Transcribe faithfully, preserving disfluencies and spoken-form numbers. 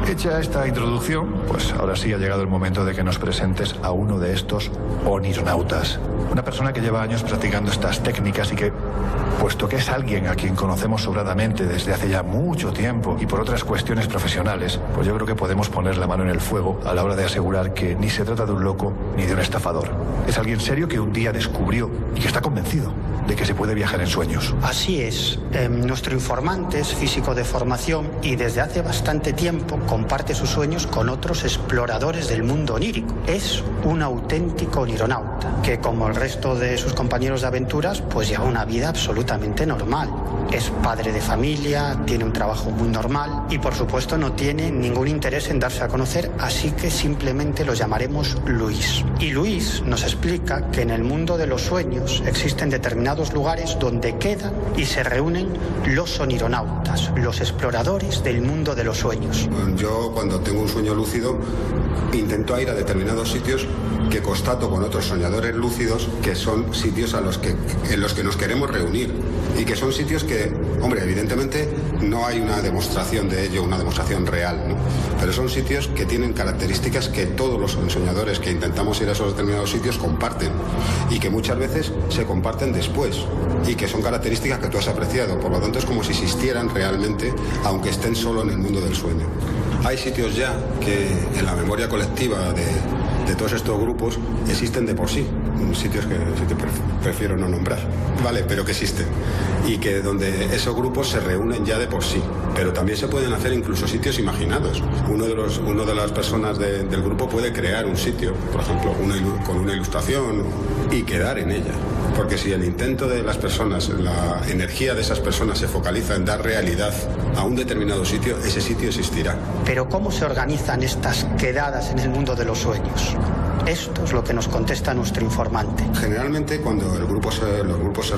Hecha esta introducción, pues ahora sí ha llegado el momento de que nos presentes a uno de estos onironautas. Una persona que lleva años practicando estas técnicas y que, puesto que es alguien a quien conocemos sobradamente desde hace ya mucho tiempo y por otras cuestiones profesionales, pues yo creo que podemos poner la mano en el fuego a la hora de asegurar que ni se trata de un loco ni de un estafador. Es alguien serio que un día descubrió y que está convencido de que se puede viajar en sueños. Así es. Eh, nuestro informante es físico de formación y desde hace bastante tiempo comparte sus sueños con otros exploradores del mundo onírico. Es un auténtico onironauta que, como el resto de sus compañeros de aventuras, pues lleva una vida absolutamente normal. Es padre de familia, tiene un trabajo muy normal y, por supuesto, no tiene ningún interés en darse a conocer, así que simplemente lo llamaremos Luis. Y Luis nos explica que en el mundo de los sueños existen determinados lugares donde quedan y se reúnen los onironautas, los exploradores del mundo de los sueños. Yo, cuando tengo un sueño lúcido, intento ir a determinados sitios que constato con otros soñadores lúcidos que son sitios a los que, en los que nos queremos reunir y que son sitios que, hombre, evidentemente no hay una demostración de ello, una demostración real, ¿no? Pero son sitios que tienen características que todos los soñadores que intentamos ir a esos determinados sitios comparten y que muchas veces se comparten después y que son características que tú has apreciado. Por lo tanto, es como si existieran realmente, aunque estén solo en el mundo del sueño. Hay sitios ya que en la memoria colectiva de, de todos estos grupos existen de por sí, sitios que, que prefiero no nombrar, vale, pero que existen y que donde esos grupos se reúnen ya de por sí, pero también se pueden hacer incluso sitios imaginados. Uno de los uno de las personas de, del grupo puede crear un sitio, por ejemplo, una, con una ilustración y quedar en ella, porque si el intento de las personas, la energía de esas personas se focaliza en dar realidad a un determinado sitio, ese sitio existirá. Pero ¿cómo se organizan estas quedadas en el mundo de los sueños? Esto es lo que nos contesta nuestro informante. Generalmente, cuando el grupo se, los grupos se